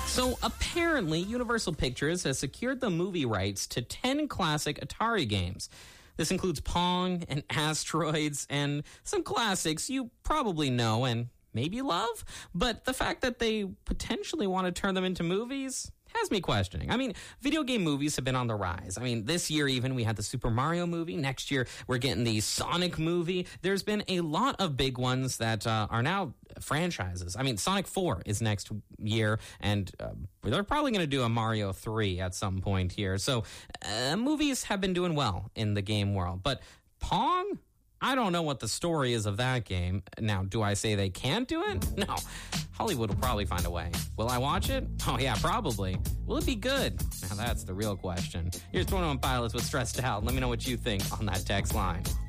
So apparently, Universal Pictures has secured the movie rights to 10 classic Atari games. This includes Pong and Asteroids and some classics you probably know and maybe love. But the fact that they potentially want to turn them into movies has me questioning. I mean, video game movies have been on the rise. I mean, this year even we had the Super Mario movie. Next year we're getting the Sonic movie. There's been a lot of big ones that are now franchises. I mean, Sonic 4 is next year, and they're probably going to do a Mario 3 at some point here. So movies have been doing well in the game world. But Pong? I don't know what the story is of that game. Now, do I say they can't do it? No. Hollywood will probably find a way. Will I watch it? Oh, yeah, probably. Will it be good? Now, that's the real question. Here's 21 Pilots with Stressed Out. Let me know what you think on that text line.